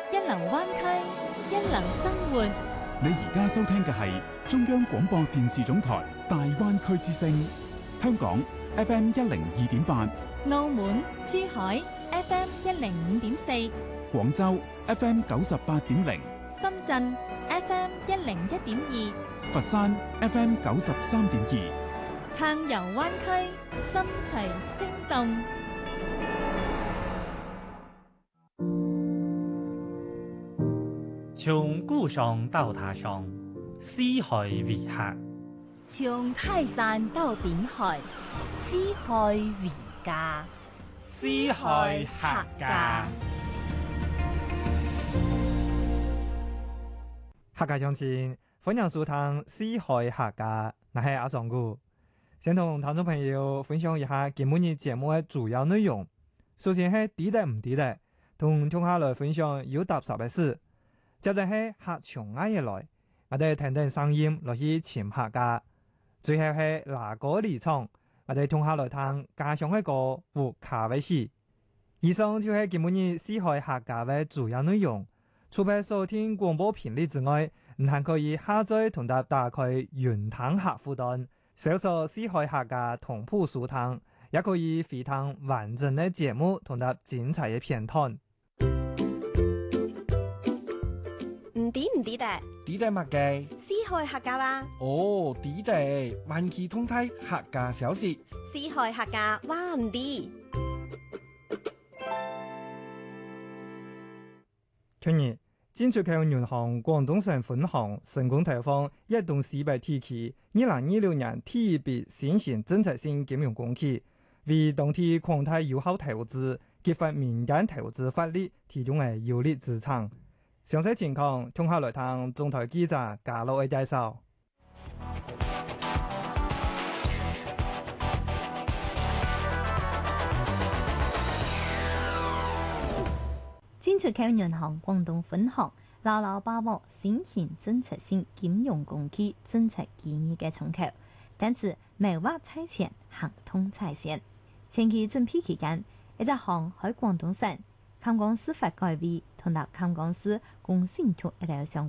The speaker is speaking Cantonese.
一流灣區，一流生活。 你而家收聽嘅係中央廣播電視總台大灣區之聲，香港 FM102.8， 澳門、珠海 FM105.4， 廣州 FM98.0， 深圳 FM101.2， 佛山 FM93.2， 暢遊灣區，心隨聲動。 從故鄉到他鄉，四海為客； 從泰山到濱海，四海為家。 四海客家。 客家鄉親，歡迎收聽《四海客家》，我係阿尚姑。先同聽眾朋友分享一下今日節目嘅主要內容。首先係地地唔地地，同下來分享有踏實嘅事。接着係客從哪嘢來，我哋聽聽聲音落去潛客家。最後係拿歌離場，我哋下來聽家鄉嘅歌和卡威戲。以上就係今日四海客家嘅主要內容。除咗收聽廣播頻率之外，你還可以下載同打開雲聽客戶端，搜索四海客家同步收聽，也可以回聽完整嘅節目同打精彩嘅片段。 唔啲的， 啲的乜嘅？ 四海客家話。 哦，啲的，萬企通泰客家小事。 四海客家話唔啲。 去年，尖水區銀行廣東省分行成功投放一棟400地期2026年第一筆新型政策性金融工期，為當地擴大有效投資、激發民間投資發力提供嘅有力支撐。詳細情況，聽下來聽中台記者嘉樂嘅介紹。 尖水區銀行廣東分行牢牢把握新型政策性金融工期政策建議嘅窗口，但是未挖踩前行通踩線。前期準備期間，一隻行喺廣東省勘光司法改委同埋勘光司公信局一條相關